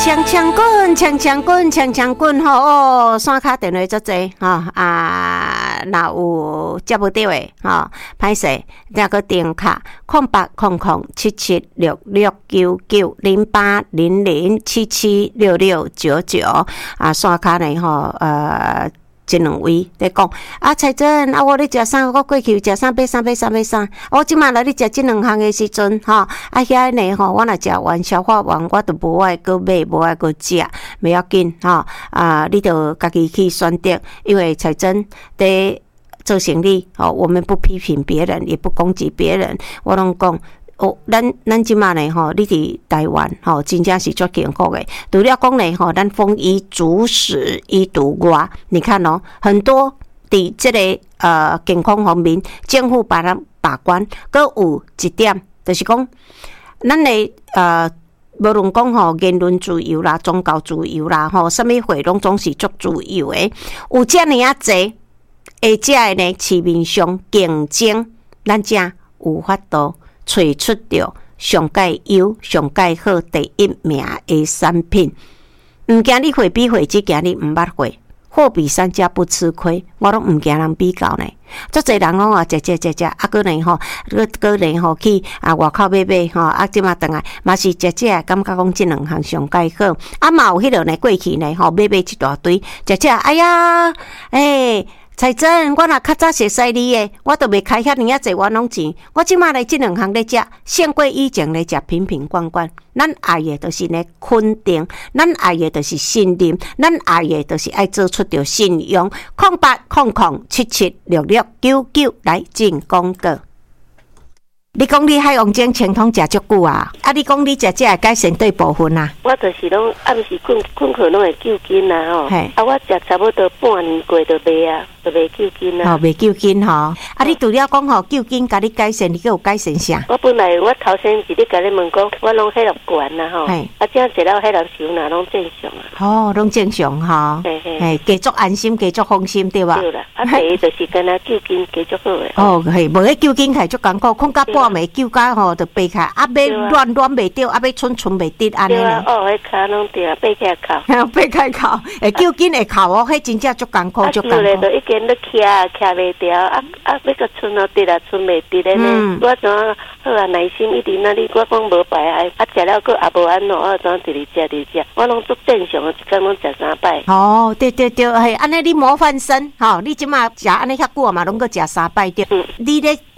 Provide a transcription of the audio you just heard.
枪枪滚，枪枪滚，枪枪滚吼！哦，山卡电话足济吼若有接不到的吼，歹势，再个电卡08007766990800776699山卡呢吼这两位在讲彩珍我咧食啥？我过去食啥？买啥？我即马来咧食这两项的时阵遐呢我若食完消化完，我都无爱搁买，无爱搁食，袂要紧你就家己去选择，因为彩珍在做生意我们不批评别人，也不攻击别人，我拢讲。咱即马呢你伫台湾真正是足幸福的。除了讲呢咱丰衣足食以度外，你看很多伫这个健康方面，政府把咱把关。搁有一点就是讲，咱的无论讲言论自由啦、宗教自由啦什么会拢总是足自由的。有遮尔啊济，而且呢市面上竞争，咱才有法度找出着上介优、上介好第一名的产品。毋惊你会比会只惊你毋捌会，货比三家不吃亏，我拢毋惊人比较呢。足侪人讲食，搁呢搁呢去外口买即马转来嘛是食，感觉讲即两项上介好。嘛有迄落呢过去呢买一大堆，食，哎呀，彩珍，我若较早熟悉你的，我都袂开遐尔啊侪冤枉钱。我即马来即两项咧食，胜过以前咧食瓶瓶罐罐。咱爱的就是呢肯定，咱爱的就是信任，咱爱的就是爱做出着信用。0800776699来进广告。你讲你海王精清通食足久啊？你讲你食这个改善对部分啊？ 我就是拢暗时困困拢会救筋啊我食差不多半年过就袂啊，就袂救筋啊。 袂救筋你除了讲救筋，甲你改善，你还有改善啥？ 我本来我头先是咧甲你问讲，我拢迄落管啦这样食了迄落时候拢正常啊。 拢正常继续安心，继续放心，对吧？ 对啦，第一就是跟他救筋继续好诶。 无迄救筋开足艰苦，困甲半暝救甲就爬开，要乱袂着，要寸袂得安尼呢。 迄骹拢对，爬起靠。 爬开靠，救筋会靠迄真正足艰苦，足艰苦。 就已经咧徛袂着，要个寸得啦，寸袂得咧呢。我怎好耐心一点你我讲无白爱，食了个也无安怎，我怎直直食，我拢足正常，一天拢食3摆。 对，安尼你模范生你即马食安尼遐久嘛，拢个食3摆对。你咧